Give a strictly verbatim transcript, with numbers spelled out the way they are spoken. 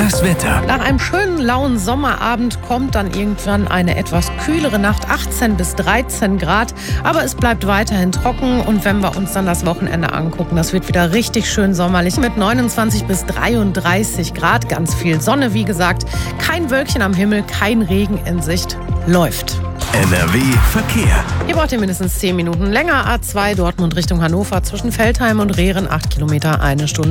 Das Wetter. Nach einem schönen, lauen Sommerabend kommt dann irgendwann eine etwas kühlere Nacht, achtzehn bis dreizehn Grad. Aber es bleibt weiterhin trocken und wenn wir uns dann das Wochenende angucken, das wird wieder richtig schön sommerlich mit neunundzwanzig bis dreiunddreißig Grad. Ganz viel Sonne, wie gesagt. Kein Wölkchen am Himmel, kein Regen in Sicht. Läuft. N R W Verkehr. Hier braucht ihr mindestens zehn Minuten länger. A zwei Dortmund Richtung Hannover zwischen Veltheim und Rehren, acht Kilometer, eine Stunde.